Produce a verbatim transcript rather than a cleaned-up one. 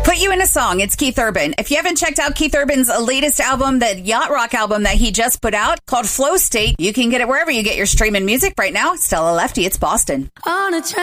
Put You in a Song. It's Keith Urban. If you haven't checked out Keith Urban's latest album, the yacht rock album that he just put out called Flow State, you can get it wherever you get your streaming music right now. Stella Lefty, it's Boston. On a